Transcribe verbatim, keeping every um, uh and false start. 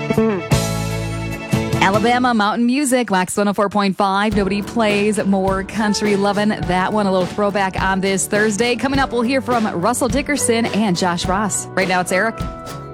Alabama Mountain Music, Wax one oh four point five. Nobody plays more country lovin'. That one, a little throwback on this Thursday. Coming up, we'll hear from Russell Dickerson and Josh Ross. Right now, it's Eric.